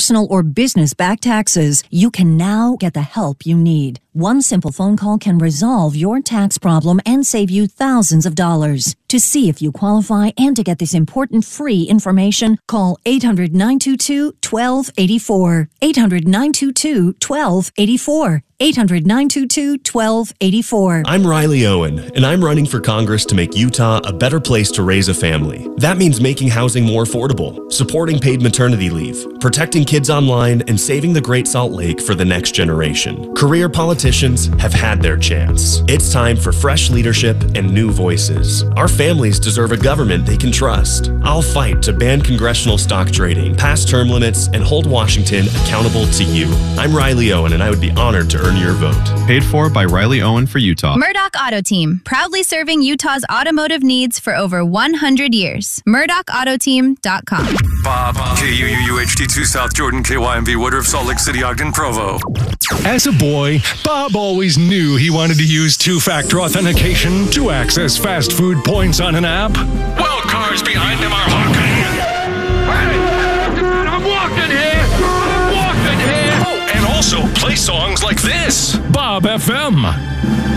personal or business back taxes, you can now get the help you need. One simple phone call can resolve your tax problem and save you thousands of dollars. To see if you qualify and to get this important free information, call 800-922-1284. 800-922-1284. 800-922-1284. I'm Riley Owen, and I'm running for Congress to make Utah a better place to raise a family. That means making housing more affordable, supporting paid maternity leave, protecting kids online, and saving the Great Salt Lake for the next generation. Career politicians have had their chance. It's time for fresh leadership and new voices. Our families deserve a government they can trust. I'll fight to ban congressional stock trading, pass term limits, and hold Washington accountable to you. I'm Riley Owen, and I would be honored to earn your vote. Paid for by Riley Owen for Utah. Murdoch Auto Team, proudly serving Utah's automotive needs for over 100 years. MurdochAutoteam.com. Bob, KUUUHD2 South Jordan, KYMV Woodruff, Salt Lake City, Ogden, Provo. As a boy, Bob always knew he wanted to use two-factor authentication to access fast food points on an app. Well, cars behind him are honking. I'm walking here. I'm walking here. Oh, and also play songs like this. Bob FM.